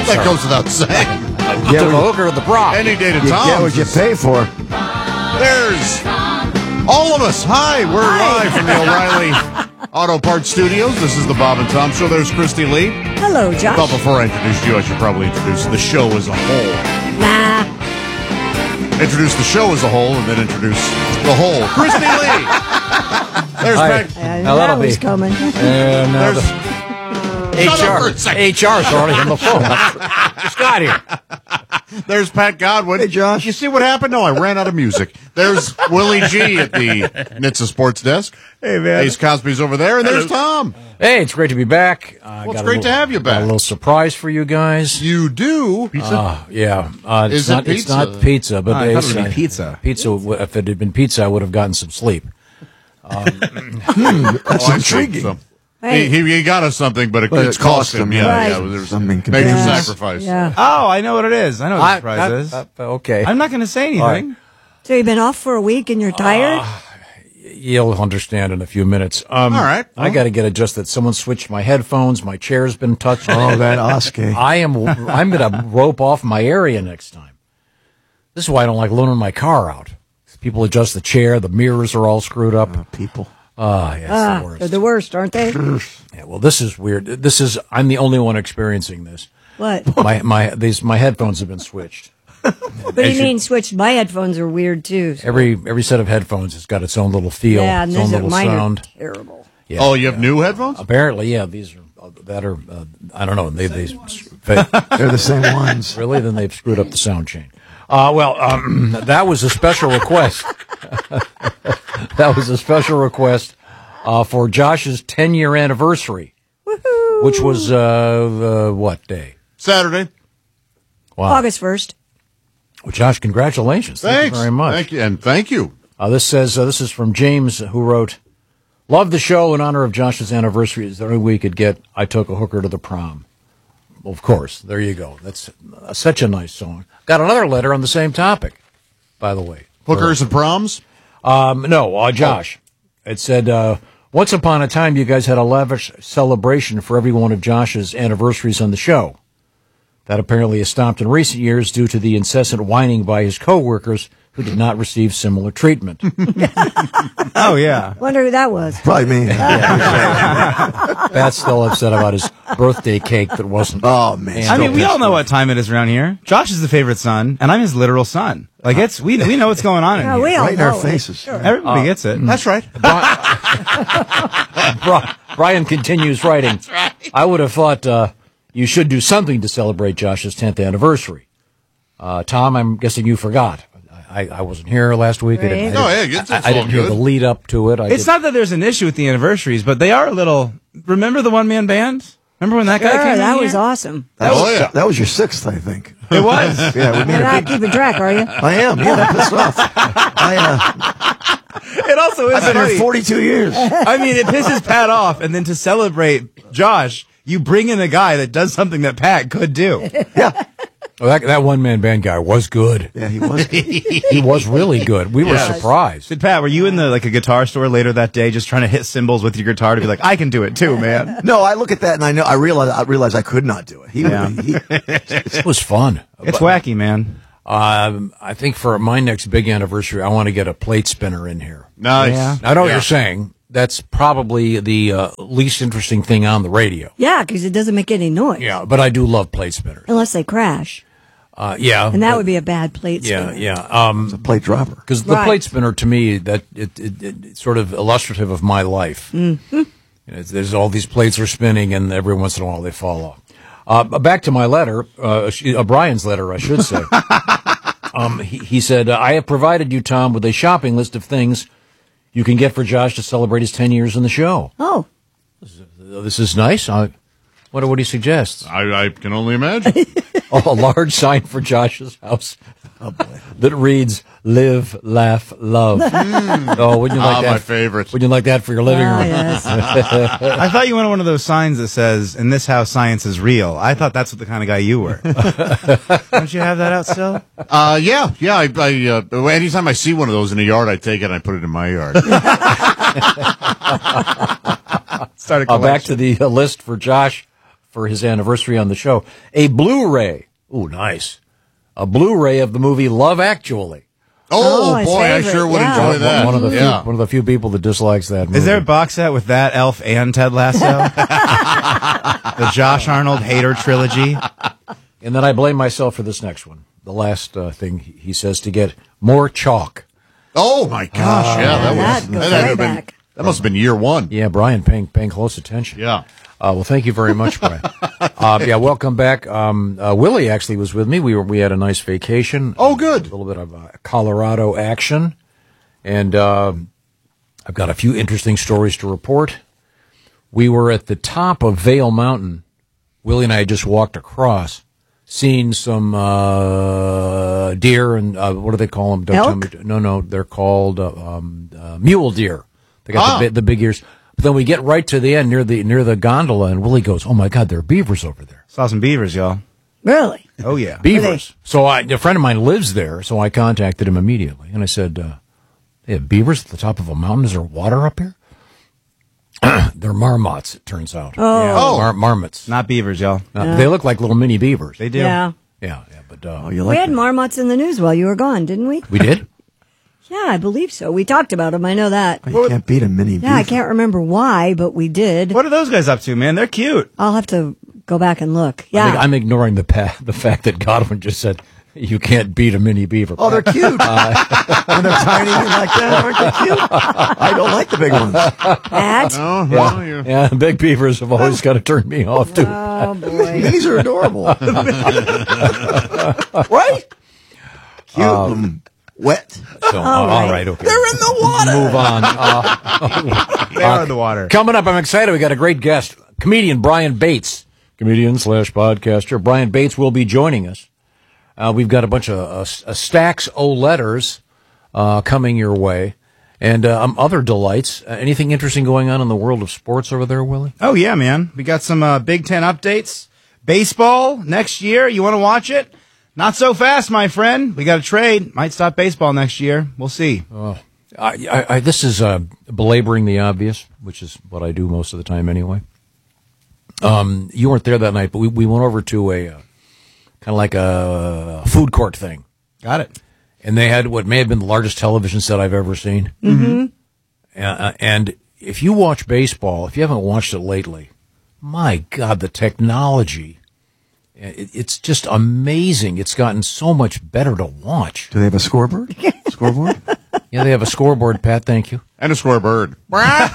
That goes without saying. Get the hooker to the prom. Any day to You Tom's. get what you pay for. There's all of us. Hi, we're live from the O'Reilly Auto Parts Studios. This is the Bob and Tom Show. There's Christy Lee. Hello, Josh. But before I introduce you, I should probably introduce the show as a whole. Nah. Introduce the show as a whole, and then introduce the whole. Christy Lee. There's Hi. Pat. I Now knew that'll that was be- coming. And now There's Shut up for a second. HR's already on the phone. Just got here. There's Pat Godwin. Hey, Josh. You see what happened? No, I ran out of music. There's Willie G at the NHTSA Sports Desk. Hey, man. Ace Cosby's over there, and there's Tom. Hey, it's great to be back. Well, it's great to have you Got a back. little surprise for you guys. You do. Yeah. Is it It's not pizza, but I thought it would be pizza. Pizza. If it had been pizza, I would have gotten some sleep. That's intriguing. So, Hey. he got us something, but it's cost him. Yeah, Right. yeah. There's Some major inconvenience. sacrifice. Yeah. Oh, I know what it is. I know what the surprise is. Okay. I'm not going to say anything. So you've been off for a week and you're tired? You'll understand in a few minutes. All right. I got to get adjusted. Someone switched my headphones. My chair's been touched. Oh, that Oscar. I'm going to rope off my area next time. This is why I don't like loaning my car out. People adjust the chair. The mirrors are all screwed up. People. Yeah, it's the worst. They're the worst, aren't they? Yeah, well, this is weird. I'm the only one experiencing this. What? My headphones have been switched. What do you mean switched? My headphones are weird too. So. Every set of headphones has got its own little feel, Yeah, and its own those are little mine sound. are terrible. Yeah, Oh, you have new headphones? apparently, yeah. These are I don't know. They They're the same ones. really then they've screwed up the sound chain. That was a special request. That was a special request for Josh's 10-year anniversary, Woohoo! which was what day? Saturday. Wow. August 1st. Well, Josh, congratulations. Thanks. Thank you very much. Thank you. And thank you. This is from James, who wrote, "Love the show. In honor of Josh's anniversary, is there any way we could get I Took a Hooker to the Prom?" Well, of course. There you go. That's such a nice song. Got another letter on the same topic, by the way. Hookers and proms? No, Josh. It said, once upon a time, you guys had a lavish celebration for every one of Josh's anniversaries on the show. That apparently has stopped in recent years due to the incessant whining by his coworkers who did not receive similar treatment. Oh, yeah. Wonder who that was. Probably me. Pat's still upset about his birthday cake that wasn't. Oh, man. I mean, we all know what time it is around here. Josh is the favorite son, and I'm his literal son. Like, we know what's going on in Yeah, here. we all Right in know our it. faces. Sure. Everybody gets it. That's right. Brian continues writing, I would have thought you should do something to celebrate Josh's 10th anniversary. Tom, I'm guessing you forgot. I wasn't here last week. Right. I didn't hear good. the lead up to it. It's not that there's an issue with the anniversaries, but they are a little. Remember the one-man band? Remember when that guy Sure, came that in was here? awesome. That was your sixth, I think. It was. Yeah, we made You're a not big. keeping track, are you? I am. Yeah, I'm pissed off. It also is I've been funny. here 42 years. I mean, it pisses Pat off, and then to celebrate Josh, you bring in a guy that does something that Pat could do. Yeah. Well, that one-man band guy was good. Yeah, he was. He was really good. We were surprised. Did Pat, were you in a guitar store later that day just trying to hit cymbals with your guitar to be like, I can do it too, man? No, I look at that and I realize I could not do it. It was fun. It's wacky, man. I think for my next big anniversary, I want to get a plate spinner in here. Nice. Yeah. I know what you're saying. That's probably the least interesting thing on the radio. Yeah, because it doesn't make any noise. Yeah, but I do love plate spinners. Unless they crash. Yeah. And that would be a bad plate spinner. Yeah. It's a plate dropper. Because the Right. plate spinner, to me, that it's sort of illustrative of my life. Mm-hmm. There's all these plates are spinning, and every once in a while they fall off. Back to my letter, Brian's letter, I should say. He said, I have provided you, Tom, with a shopping list of things you can get for Josh to celebrate his 10 years in the show. Oh. This is nice. What do you suggest? I can only imagine. A large sign for Josh's house that reads "Live, Laugh, Love." Oh, wouldn't you like that? My favorite. Wouldn't you like that for your living room? Yes. I thought you wanted one of those signs that says, in this house, science is real. I thought that's what the kind of guy you were. Don't you have that out still? Yeah. I anytime I see one of those in a yard, I take it and I put it in my yard. Start a Back collection. to the list for Josh for his anniversary on the show a Blu-ray. Ooh, nice. A Blu-ray of the movie Love Actually. Oh, his boy, I favorite, sure would yeah. enjoy that. One of the yeah. one of the few people that dislikes that movie. Is there a box set with that Elf and Ted Lasso? The Josh Arnold Hater trilogy. And then I blame myself for this next one. The last thing he says to get more chalk. Oh, my gosh. Yeah, that goes had way to have been- back. that must have been year one. Yeah, Brian paying close attention. Yeah. Well, thank you very much, Brian. Yeah, welcome back. Willie actually was with me. We had a nice vacation. Oh, good. A little bit of Colorado action, and I've got a few interesting stories to report. We were at the top of Vail Mountain. Willie and I had just walked across, seen some deer and what do they call them? Elk? No, they're called mule deer. They got the big ears. But then we get right to the end near the gondola, and Willie goes, "Oh my God, there are beavers over there." Saw some beavers, y'all. Really? Oh, yeah. Beavers. So a friend of mine lives there, so I contacted him immediately, and I said, "They have beavers at the top of a mountain. Is there water up here?" They're marmots, it turns out. Oh. Marmots. Not beavers, y'all. They look like little mini beavers. They do. Yeah. Yeah, but You We like had that? marmots in the news while you were gone, didn't we? we did. Yeah, I believe so. We talked about them. I know that. You can't beat a mini Yeah, I beaver. can't remember why, but we did. What are those guys up to, man? They're cute. I'll have to go back and look. I Yeah. think I'm ignoring the fact that Godwin just said you can't beat a mini beaver. Oh, they're cute. When they're tiny like that, aren't they cute? I don't like the big ones. Pat? Oh, well, you- Yeah, big beavers have always got to turn me off too. Oh, boy. These are adorable. Right? Cute. Wet. So, all right, okay. They're in the water. Move on. They are in the water. Coming up, I'm excited. We got a great guest, comedian Brian Bates, comedian/podcaster. Brian Bates will be joining us. We've got a bunch of stacks of letters coming your way, and other delights. Anything interesting going on in the world of sports over there, Willie? Oh, yeah, man. We got some Big Ten updates. Baseball next year. You want to watch it? Not so fast, my friend. We got a trade. Might stop baseball next year. We'll see. This is belaboring the obvious, which is what I do most of the time anyway. You weren't there that night, but we went over to a kind of like a food court thing. Got it. And they had what may have been the largest television set I've ever seen. Mm-hmm. And if you watch baseball, if you haven't watched it lately, my God, the technology, it's just amazing. It's gotten so much better to watch. Do they have a scoreboard? Scoreboard? Yeah, they have a scoreboard, Pat, thank you. And a scoreboard. It's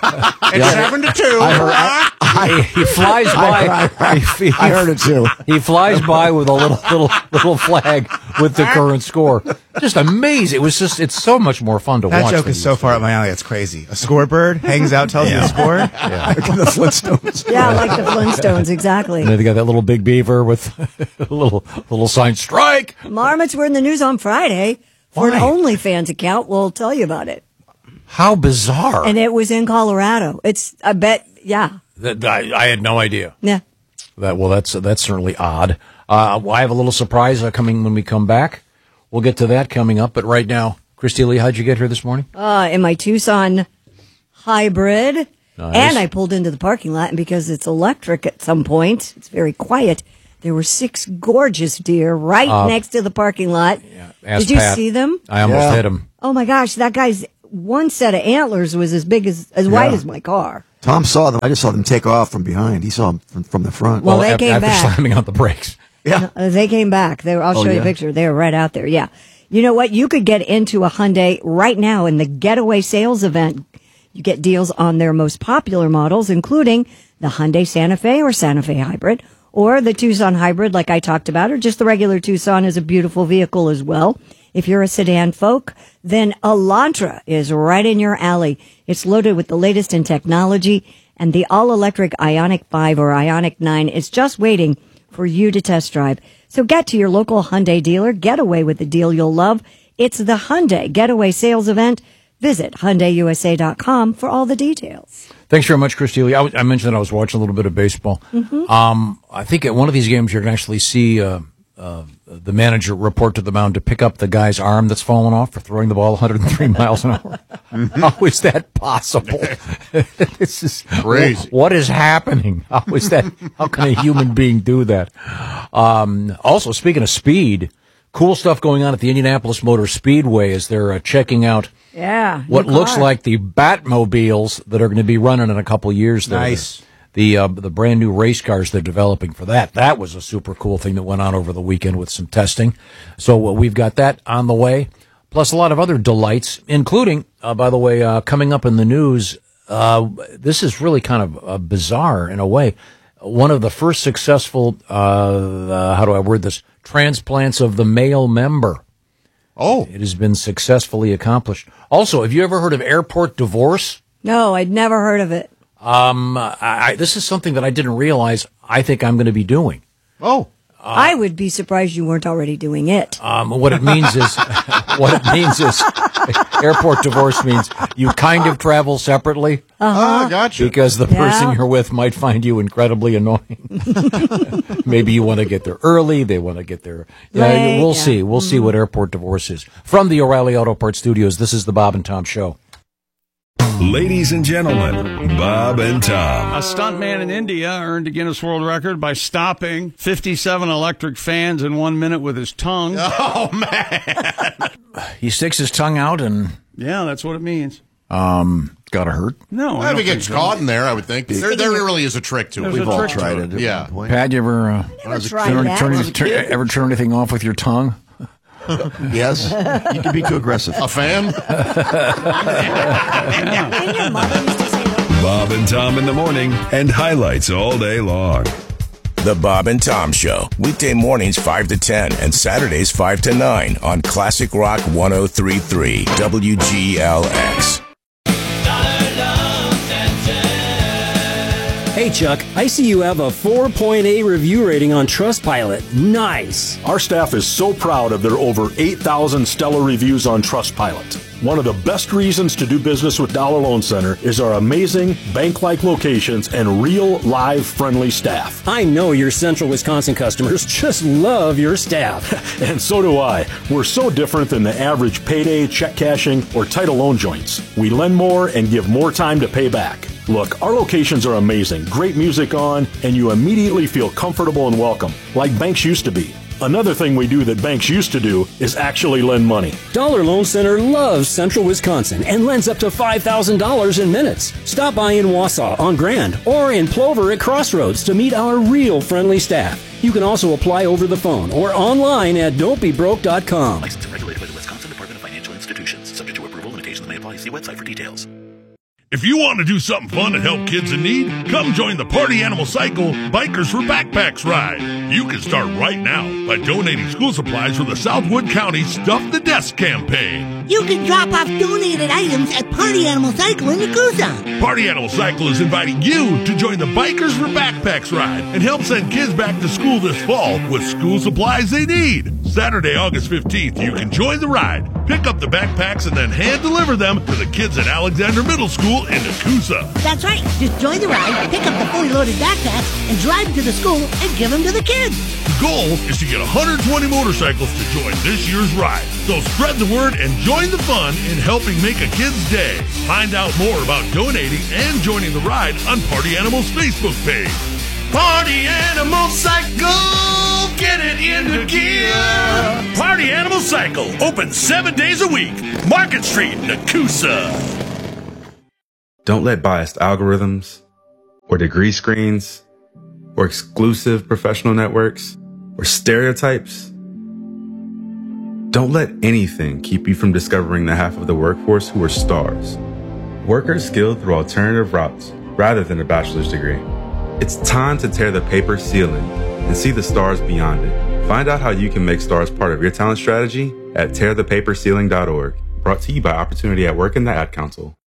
7-2. He flies by. I heard it too. He flies by with a little flag with the current score. Just amazing. It's so much more fun to That watch. joke than is so these far up my alley. It's crazy. A scoreboard hangs out, tells you the score. Like in the Flintstones. Yeah, like the Flintstones, exactly. And then they got that little big beaver with a little sign, strike. Marmots were in the news on Friday for an Why? OnlyFans account. We'll tell you about it. How bizarre. And it was in Colorado. I bet, yeah. I had no idea. Yeah. That's certainly odd. I have a little surprise coming when we come back. We'll get to that coming up. But right now, Christy Lee, how'd you get here this morning? In my Tucson hybrid. Nice. And I pulled into the parking lot, and because it's electric at some point, it's very quiet. There were 6 gorgeous deer right next to the parking lot. Ask Did you Pat. see them? I almost hit him. Oh my gosh, that guy's one set of antlers was as big as wide as my car. Tom saw them. I just saw them take off from behind. He saw them from the front. Well, they came after back. slamming on the brakes. yeah. They came back. I'll show you a yeah? picture. They were right out there. Yeah. You know what? You could get into a Hyundai right now in the Getaway Sales event. You get deals on their most popular models, including the Hyundai Santa Fe or Santa Fe Hybrid, or the Tucson Hybrid like I talked about, or just the regular Tucson is a beautiful vehicle as well. If you're a sedan folk, then Elantra is right in your alley. It's loaded with the latest in technology, and the all-electric Ioniq 5 or Ioniq 9 is just waiting for you to test drive. So get to your local Hyundai dealer. Get away with the deal you'll love. It's the Hyundai Getaway Sales Event. Visit HyundaiUSA.com for all the details. Thanks very much, Christy Lee. I mentioned that I was watching a little bit of baseball. Mm-hmm. I think at one of these games you're going to actually see the manager report to the mound to pick up the guy's arm that's fallen off for throwing the ball 103 miles an hour. How is that possible? This is Crazy. What is happening? How is that? How can a human being do that? Also, speaking of speed, cool stuff going on at the Indianapolis Motor Speedway as they're checking out what looks like the Batmobiles that are going to be running in a couple years there. Nice. The brand new race cars they're developing for that. That was a super cool thing that went on over the weekend with some testing. So we've got that on the way, plus a lot of other delights, including, by the way, coming up in the news. This is really kind of bizarre in a way. One of the first successful, how do I word this, transplants of the male member. Oh. It has been successfully accomplished. Also, have you ever heard of airport divorce? No, I'd never heard of it. This is something that I didn't realize I think I'm going to be doing. Oh. I would be surprised you weren't already doing it. What it means is airport divorce means you kind of travel separately. Gotcha. Because the person you're with might find you incredibly annoying. Maybe you want to get there early. They want to get there. Right, We'll see. We'll see what airport divorce is. From the O'Reilly Auto Parts Studios, this is the Bob and Tom Show. Ladies and gentlemen, Bob and Tom. A stuntman in India earned a Guinness World Record by stopping 57 electric fans in 1 minute with his tongue. Oh, man. He sticks his tongue out and Yeah, that's what it means. got hurt. No, If he gets caught in there, I would think. There really is a trick to it. There's We've a all trick to tried it. it. Yeah. Pat, you ever Never tried that. ever turn anything off with your tongue? Yes, you can be too aggressive. A fan? And your mother used to say that. Bob and Tom in the morning and highlights all day long. The Bob and Tom Show, weekday mornings 5 to 10 and Saturdays 5 to 9 on Classic Rock 103.3 WGLX. Hey Chuck, I see you have a 4.8 review rating on Trustpilot. Nice. Our staff is so proud of their over 8,000 stellar reviews on Trustpilot. One of the best reasons to do business with Dollar Loan Center is our amazing bank-like locations and real, live, friendly staff. I know your Central Wisconsin customers just love your staff. And so do I. We're so different than the average payday, check cashing, or title loan joints. We lend more and give more time to pay back. Look, our locations are amazing, great music on, and you immediately feel comfortable and welcome, like banks used to be. Another thing we do that banks used to do is actually lend money. Dollar Loan Center loves Central Wisconsin and lends up to $5,000 in minutes. Stop by in Wausau on Grand or in Plover at Crossroads to meet our real friendly staff. You can also apply over the phone or online at don'tbebroke.com. Licensed and regulated by the Wisconsin Department of Financial Institutions. Subject to approval. Limitations may apply. See website for details. If you want to do something fun to help kids in need, come join the Party Animal Cycle Bikers for Backpacks ride. You can start right now by donating school supplies for the Southwood County Stuff the Desk campaign. You can drop off donated items at Party Animal Cycle in Yakuza. Party Animal Cycle is inviting you to join the Bikers for Backpacks ride and help send kids back to school this fall with school supplies they need. Saturday, August 15th, you can join the ride, pick up the backpacks, and then hand deliver them to the kids at Alexander Middle School in Yakuza. That's right. Just join the ride, pick up the fully loaded backpacks, and drive to the school and give them to the kids. The goal is to get 120 motorcycles to join this year's ride. So spread the word and join the fun in helping make a kid's day. Find out more about donating and joining the ride on Party Animal's Facebook page. Party Animal Cycle, get it into gear. Party Animal Cycle, open 7 days a week. Market Street, Nakusa. Don't let biased algorithms or degree screens or exclusive professional networks or stereotypes. Don't let anything keep you from discovering the half of the workforce who are stars. Workers skilled through alternative routes rather than a bachelor's degree. It's time to tear the paper ceiling and see the stars beyond it. Find out how you can make stars part of your talent strategy at tearthepaperceiling.org. Brought to you by Opportunity at Work and the Ad Council.